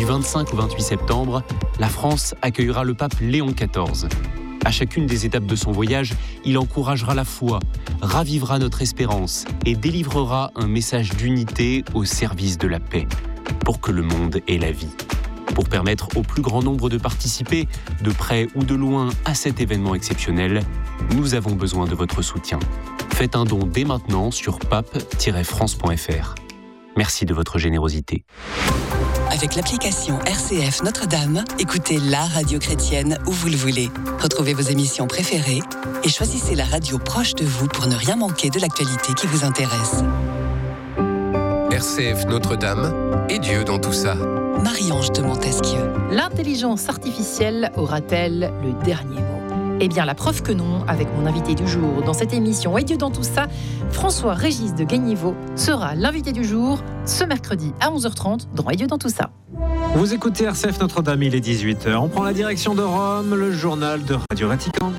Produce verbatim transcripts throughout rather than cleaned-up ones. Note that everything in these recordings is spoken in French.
Du vingt-cinq au vingt-huit septembre, la France accueillera le pape Léon quatorze. À chacune des étapes de son voyage, il encouragera la foi, ravivera notre espérance et délivrera un message d'unité au service de la paix, pour que le monde ait la vie. Pour permettre au plus grand nombre de participer, de près ou de loin, à cet événement exceptionnel, nous avons besoin de votre soutien. Faites un don dès maintenant sur pape tiret france point f r. Merci de votre générosité. Avec l'application R C F Notre-Dame, écoutez la radio chrétienne où vous le voulez. Retrouvez vos émissions préférées et choisissez la radio proche de vous pour ne rien manquer de l'actualité qui vous intéresse. R C F Notre-Dame et Dieu dans tout ça. Marie-Ange de Montesquieu. L'intelligence artificielle aura-t-elle le dernier mot ? Eh bien, la preuve que non, avec mon invité du jour. Dans cette émission Et Dieu dans tout ça, François-Régis de Gagniveau sera l'invité du jour ce mercredi à onze heures trente dans Et Dieu dans tout ça. Vous écoutez R C F Notre-Dame, il est dix-huit heures. On prend la direction de Rome, le journal de Radio Vatican.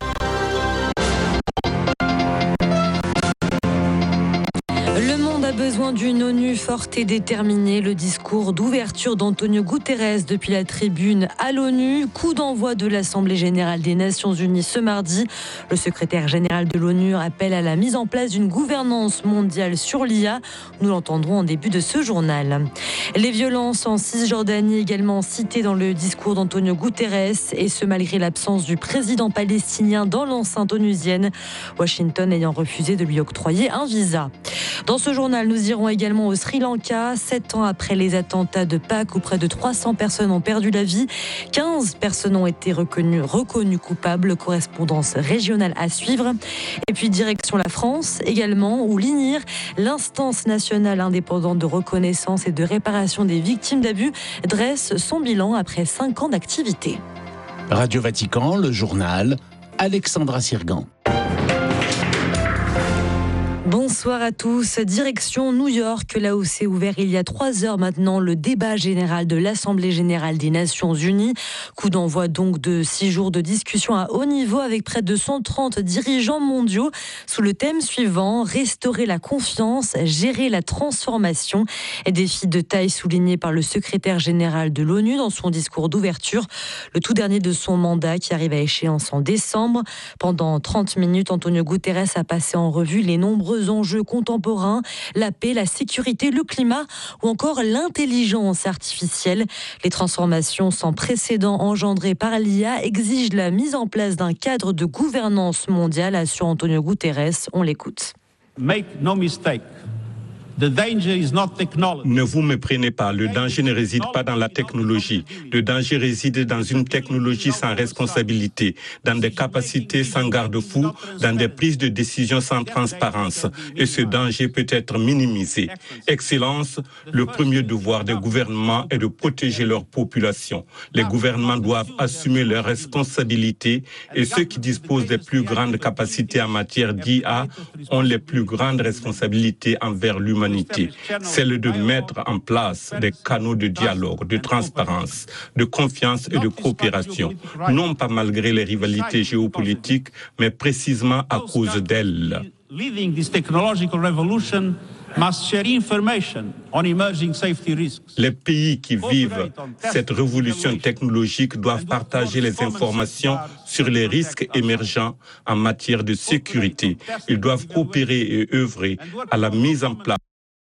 Besoin d'une ONU forte et déterminée. Le discours d'ouverture d'Antonio Guterres depuis la tribune à l'ONU. Coup d'envoi de l'Assemblée générale des Nations unies ce mardi. Le secrétaire général de l'ONU appelle à la mise en place d'une gouvernance mondiale sur l'I A. Nous l'entendrons en début de ce journal. Les violences en Cisjordanie également citées dans le discours d'Antonio Guterres, et ce malgré l'absence du président palestinien dans l'enceinte onusienne, Washington ayant refusé de lui octroyer un visa. Dans ce journal, nous irons également au Sri Lanka, sept ans après les attentats de Pâques où près de trois cents personnes ont perdu la vie. quinze personnes ont été reconnues, reconnues coupables, correspondance régionale à suivre. Et puis direction la France également, où l'I N I R, l'instance nationale indépendante de reconnaissance et de réparation des victimes d'abus, dresse son bilan après cinq ans d'activité. Radio Vatican, le journal, Alexandra Sirgan. Bonsoir à tous. Direction New York, là où s'est ouvert il y a trois heures maintenant le débat général de l'Assemblée générale des Nations unies. Coup d'envoi donc de six jours de discussion à haut niveau avec près de cent trente dirigeants mondiaux sous le thème suivant: restaurer la confiance, gérer la transformation. Et défi de taille souligné par le secrétaire général de l'ONU dans son discours d'ouverture, le tout dernier de son mandat qui arrive à échéance en décembre. Pendant trente minutes, Antonio Guterres a passé en revue les nombreux enjeux contemporains, la paix, la sécurité, le climat ou encore l'intelligence artificielle. Les transformations sans précédent engendrées par l'I A exigent la mise en place d'un cadre de gouvernance mondiale, assure Antonio Guterres. On l'écoute. Make no mistake. The danger is not technology. Ne vous méprenez pas, le danger ne réside pas dans la technologie. Le danger réside dans une technologie sans responsabilité, dans des capacités sans garde-fou, dans des prises de décision sans transparence. Et ce danger peut être minimisé. Excellence, le premier devoir des gouvernements est de protéger leur population. Les gouvernements doivent assumer leurs responsabilités et ceux qui disposent des plus grandes capacités en matière d'I A ont les plus grandes responsabilités envers l'humanité. Celle de mettre en place des canaux de dialogue, de transparence, de confiance et de coopération, non pas malgré les rivalités géopolitiques, mais précisément à cause d'elles. Les pays qui vivent cette révolution technologique doivent partager les informations sur les risques émergents en matière de sécurité. Ils doivent coopérer et œuvrer à la mise en place